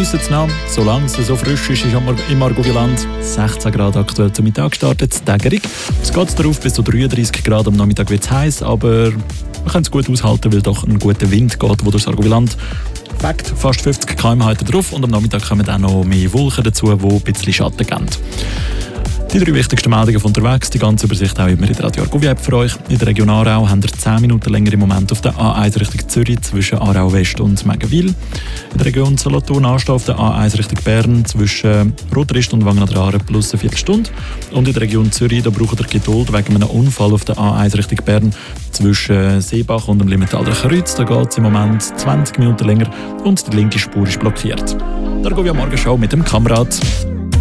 Geniessen es noch, solange es so frisch ist im Argovierland. 16 Grad aktuell zum Mittag gestartet, tägerig. Es geht darauf bis zu 33 Grad, am Nachmittag wird es heiß, aber wir können es gut aushalten, weil doch ein guter Wind geht, der durch das Argovierland fegt. Fast 50 km/h drauf und am Nachmittag kommen auch noch mehr Wolken dazu, die ein bisschen Schatten geben. Die 3 wichtigsten Meldungen von unterwegs, die ganze Übersicht auch immer in der Radio Argovia App für euch. In der Region Aarau haben wir 10 Minuten länger im Moment auf der A1 Richtung Zürich zwischen Aarau West und Meggenwil. In der Region Solothurn anstehen auf der A1 Richtung Bern zwischen Rotrist und Wangen an der Aare plus eine Viertelstunde. Und in der Region Zürich, da braucht ihr Geduld wegen einem Unfall auf der A1 Richtung Bern zwischen Seebach und dem Limmentalder Kreuz. Da geht es im Moment 20 Minuten länger und die linke Spur ist blockiert. Der Argovia Morgenshow mit dem Kamerad.